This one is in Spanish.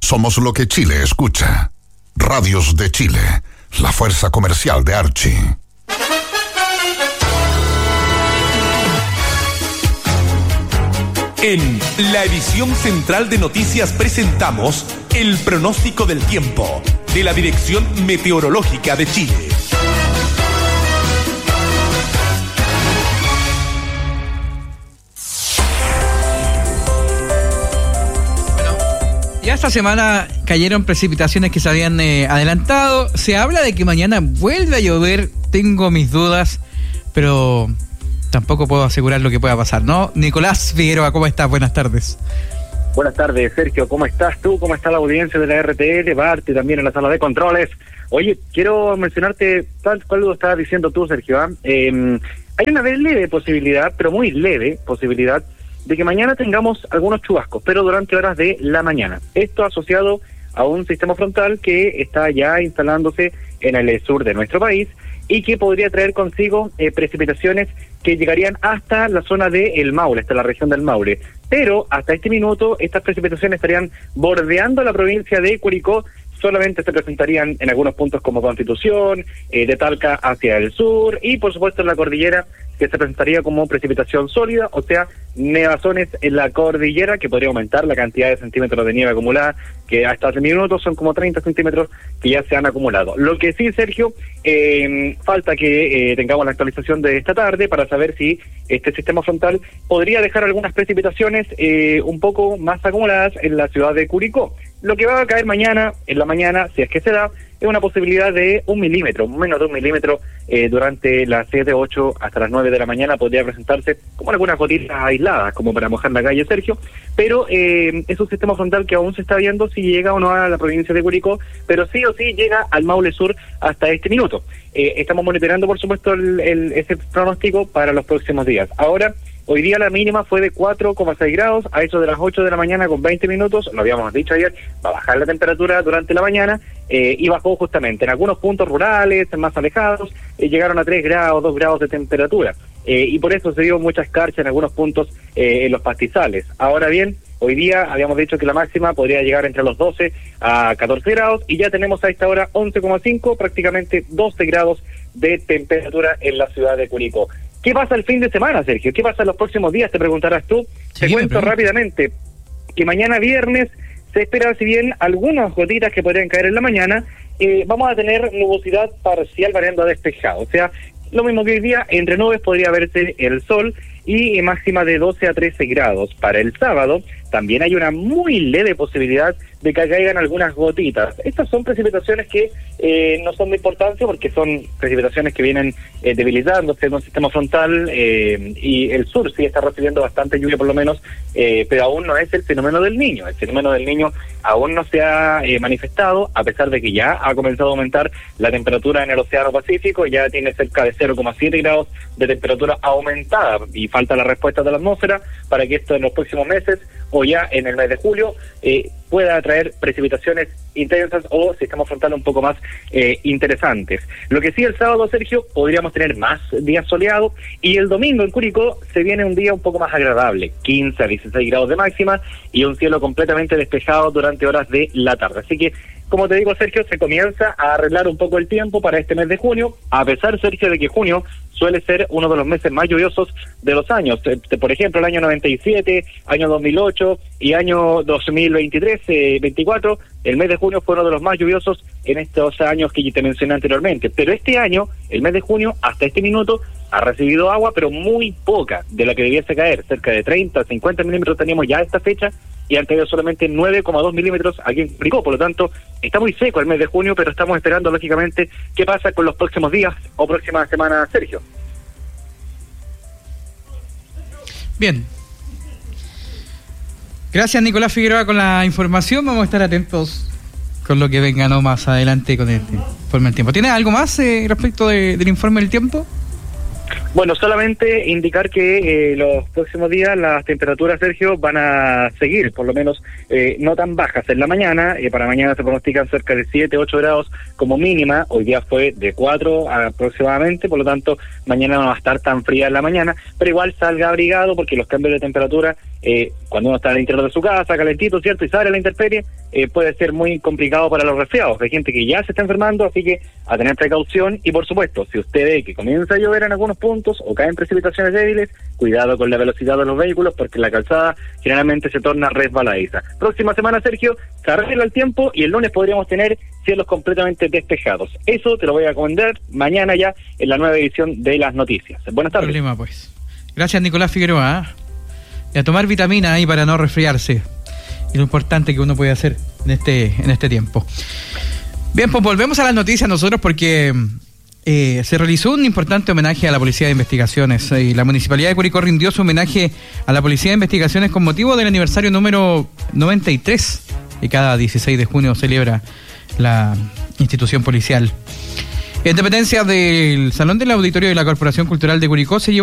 Somos lo que Chile escucha. Radios de Chile, la fuerza comercial de Archie. En la edición central de noticias presentamos el pronóstico del tiempo de la Dirección Meteorológica de Chile. Ya esta semana cayeron precipitaciones que se habían adelantado. Se habla de que mañana vuelve a llover. Tengo mis dudas, pero tampoco puedo asegurar lo que pueda pasar, ¿no? Nicolás Figueroa, ¿cómo estás? Buenas tardes. Buenas tardes, Sergio. ¿Cómo estás tú? ¿Cómo está la audiencia de la RTL? Bart y también en la sala de controles. Oye, quiero mencionarte tal cual lo estabas diciendo tú, Sergio. Hay una leve posibilidad, pero muy leve posibilidad, de que mañana tengamos algunos chubascos, pero durante horas de la mañana. Esto asociado a un sistema frontal que está ya instalándose en el sur de nuestro país y que podría traer consigo precipitaciones que llegarían hasta la zona de El Maule, hasta la región del Maule. Pero hasta este minuto estas precipitaciones estarían bordeando la provincia de Curicó. Solamente se presentarían en algunos puntos como Constitución, de Talca hacia el sur y por supuesto en la cordillera, que se presentaría como precipitación sólida, o sea, nevazones en la cordillera, que podría aumentar la cantidad de centímetros de nieve acumulada, que hasta hace minutos son como 30 centímetros que ya se han acumulado. Lo que sí, Sergio, falta que tengamos la actualización de esta tarde para saber si este sistema frontal podría dejar algunas precipitaciones un poco más acumuladas en la ciudad de Curicó. Lo que va a caer mañana, en la mañana, si es que se da, es una posibilidad de 1 milímetro, menos de 1 milímetro, durante las 7, 8 hasta las 9 de la mañana podría presentarse como algunas gotitas aisladas, como para mojar la calle, Sergio, pero es un sistema frontal que aún se está viendo si llega o no a la provincia de Curicó, pero sí o sí llega al Maule Sur hasta este minuto. Estamos monitoreando, por supuesto, ese pronóstico para los próximos días. Ahora, hoy día la mínima fue de 4,6 grados, a eso de las 8 de la mañana con 20 minutos, lo habíamos dicho ayer, va a bajar la temperatura durante la mañana, y bajó justamente en algunos puntos rurales, más alejados, llegaron a 3 grados, 2 grados de temperatura, y por eso se dio mucha escarcha en algunos puntos en los pastizales. Ahora bien, hoy día habíamos dicho que la máxima podría llegar entre los 12 a 14 grados, y ya tenemos a esta hora 11,5, prácticamente 12 grados de temperatura en la ciudad de Curicó. ¿Qué pasa el fin de semana, Sergio? ¿Qué pasa en los próximos días? Te preguntarás tú. Sí, te cuento rápidamente que mañana viernes se espera, si bien algunas gotitas que podrían caer en la mañana, vamos a tener nubosidad parcial variando a despejado. O sea, lo mismo que hoy día, entre nubes podría verse el sol y máxima de 12 a 13 grados. Para el sábado también hay una muy leve posibilidad de que caigan algunas gotitas. Estas son precipitaciones que no son de importancia porque son precipitaciones que vienen debilitándose en un sistema frontal, y el sur sí está recibiendo bastante lluvia por lo menos, pero aún no es el fenómeno del Niño. El fenómeno del Niño aún no se ha manifestado, a pesar de que ya ha comenzado a aumentar la temperatura en el Océano Pacífico, ya tiene cerca de 0,7 grados de temperatura aumentada y falta la respuesta de la atmósfera para que esto en los próximos meses o ya en el mes de julio pueda traer precipitaciones intensas o sistemas frontales un poco más interesantes. Lo que sí, el sábado, Sergio, podríamos tener más días soleados, y el domingo en Curicó se viene un día un poco más agradable, 15 a 16 grados de máxima y un cielo completamente despejado durante horas de la tarde. Así que, como te digo, Sergio, se comienza a arreglar un poco el tiempo para este mes de junio, a pesar, Sergio, de que junio suele ser uno de los meses más lluviosos de los años. Por ejemplo, el año 97, año 2008 y año 2023-24, el mes de junio fue uno de los más lluviosos en estos años que te mencioné anteriormente. Pero este año, el mes de junio, hasta este minuto, ha recibido agua, pero muy poca de la que debiese caer. Cerca de 30, 50 milímetros teníamos ya a esta fecha, y han caído solamente 9,2 milímetros aquí en Curicó. Por lo tanto, está muy seco el mes de junio, pero estamos esperando, lógicamente, qué pasa con los próximos días o próximas semanas, Sergio. Bien. Gracias, Nicolás Figueroa, con la información. Vamos a estar atentos con lo que venga no más adelante con el informe del tiempo. ¿Tienes algo más respecto del informe del tiempo? Bueno, solamente indicar que los próximos días las temperaturas, Sergio, van a seguir, por lo menos no tan bajas en la mañana. Para mañana se pronostican cerca de 7, 8 grados como mínima. Hoy día fue de 4 aproximadamente, por lo tanto mañana no va a estar tan fría en la mañana, pero igual salga abrigado porque los cambios de temperatura cuando uno está en el interior de su casa, calentito, ¿cierto? Y sale a la intemperie, puede ser muy complicado para los resfriados. Hay gente que ya se está enfermando, así que a tener precaución. Y por supuesto, si usted ve que comienza a llover en algunos puntos o caen precipitaciones débiles, cuidado con la velocidad de los vehículos, porque la calzada generalmente se torna resbaladiza. Próxima semana, Sergio, se arregla el tiempo y el lunes podríamos tener cielos completamente despejados. Eso te lo voy a comentar mañana ya en la nueva edición de las noticias. Buenas tardes. Problema, pues. Gracias, Nicolás Figueroa. Y a tomar vitamina ahí para no resfriarse. Y lo importante que uno puede hacer en este tiempo. Bien, pues volvemos a las noticias nosotros porque se realizó un importante homenaje a la Policía de Investigaciones y la Municipalidad de Curicó rindió su homenaje a la Policía de Investigaciones con motivo del aniversario número 93 que cada 16 de junio celebra la institución policial. En dependencia del Salón del Auditorio de la Corporación Cultural de Curicó se llevó